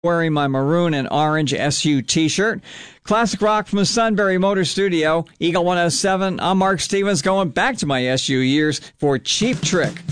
wearing my maroon and orange SU t-shirt. Classic rock from the Sunbury Motor Studio. Eagle 107. I'm Mark Stevens, going back to my SU years for Cheap Trick.